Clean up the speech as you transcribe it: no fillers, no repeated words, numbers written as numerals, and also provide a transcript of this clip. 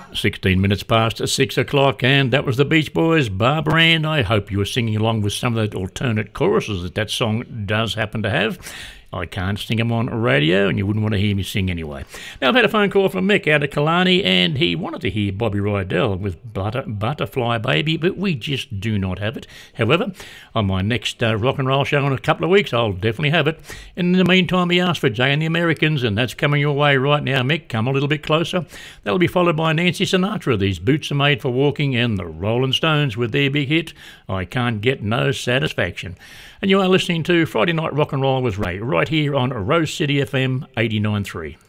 16 minutes past 6 o'clock, and that was the Beach Boys, Barbara Ann. I hope you were singing along with some of the alternate choruses that song does happen to have. I can't sing them on radio, and you wouldn't want to hear me sing anyway. Now, I've had a phone call from Mick out of Killarney, and he wanted to hear Bobby Rydell with Butterfly Baby, but we just do not have it. However, on my next rock and roll show in a couple of weeks, I'll definitely have it. In the meantime, he asked for Jay and the Americans, and that's coming your way right now, Mick. Come a little bit closer. That'll be followed by Nancy Sinatra. These boots are made for walking, and the Rolling Stones with their big hit, I Can't Get No Satisfaction. And you are listening to Friday Night Rock and Roll with Ray, right here on Rose City FM 89.3.